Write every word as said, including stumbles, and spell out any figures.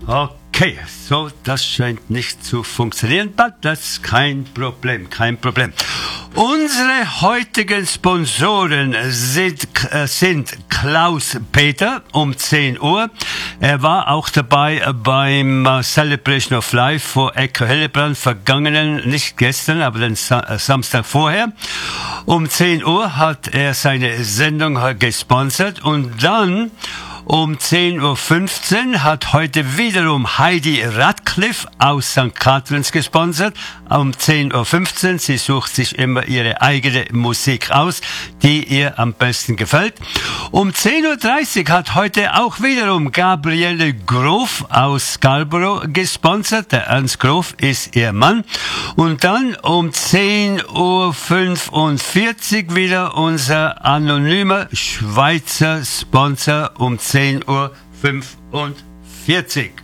Okay, so, das scheint nicht zu funktionieren, aber das ist kein Problem, kein Problem. Unsere heutigen Sponsoren sind, äh, sind Klaus Peter um zehn Uhr. Er war auch dabei beim uh, Celebration of Life vor Echo Hillebrand, vergangenen, nicht gestern, aber den Sa- äh, Samstag vorher. Um zehn Uhr hat er seine Sendung gesponsert und dann um zehn Uhr fünfzehn hat heute wiederum Heidi Radcliffe aus Sankt Catharines gesponsert. Um zehn Uhr fünfzehn, sie sucht sich immer ihre eigene Musik aus, die ihr am besten gefällt. Um zehn Uhr dreißig hat heute auch wiederum Gabriele Grof aus Scarborough gesponsert. Der Ernst Grof ist ihr Mann. Und dann um zehn Uhr fünfundvierzig wieder unser anonymer Schweizer Sponsor um zehn Uhr fünfundvierzig.